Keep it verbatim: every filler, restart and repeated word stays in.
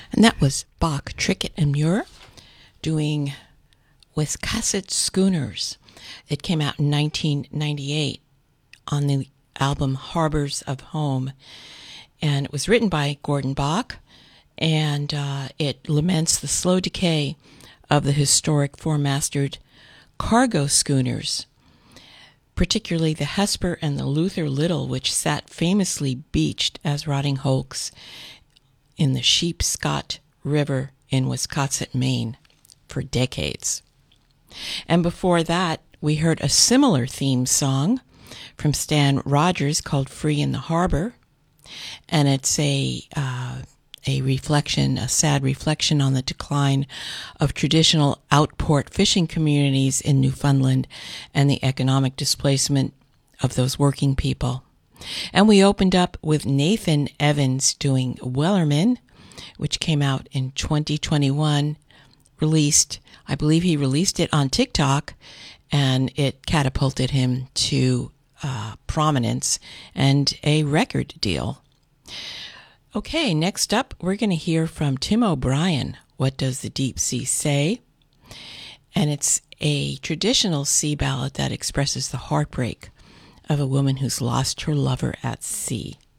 And that was Bach, Trickett, and Muir doing Wiscasset Schooners. It came out in nineteen ninety-eight on the album Harbors of Home. And it was written by Gordon Bach, and uh, it laments the slow decay of the historic four-masted cargo schooners, particularly the Hesper and the Luther Little, which sat famously beached as rotting hulks in the Sheepscot River in Wiscasset, Maine, for decades. And before that, we heard a similar theme song from Stan Rogers called Free in the Harbor, and it's a uh, a reflection, a sad reflection on the decline of traditional outport fishing communities in Newfoundland and the economic displacement of those working people. And we opened up with Nathan Evans doing Wellerman, which came out in twenty twenty-one, released, I believe he released it on TikTok, and it catapulted him to uh, prominence and a record deal. Okay, next up, we're going to hear from Tim O'Brien, What Does the Deep Sea Say? And it's a traditional sea ballad that expresses the heartbreak of a woman who's lost her lover at sea.